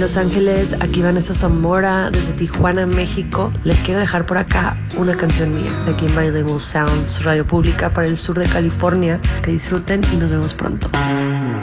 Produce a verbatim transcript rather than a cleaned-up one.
Los Ángeles, aquí Vanessa Zamora, desde Tijuana, México. Les quiero dejar por acá una canción mía, de aquí en Bilingual Sounds, Radio Pública para el sur de California. Que disfruten y nos vemos pronto.